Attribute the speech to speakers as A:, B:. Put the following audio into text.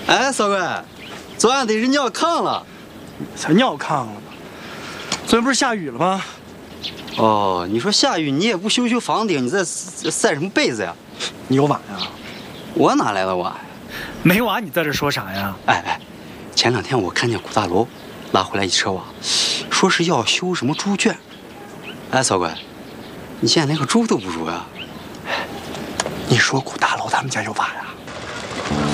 A: 哎，少贵，昨晚得是尿炕了。
B: 才尿炕了吧？昨天不是下雨了吗？
A: 哦，你说下雨你也不修房顶，你这晒什么被子呀？
B: 你有碗呀？
A: 我哪来的碗？
B: 没碗你在这说啥呀？
A: 哎，前2天我看见古大楼拉回来一车瓦，说是要修什么猪圈。哎，少贵，你现在连个猪都不如呀？
B: 你说古大楼他们家有碗呀？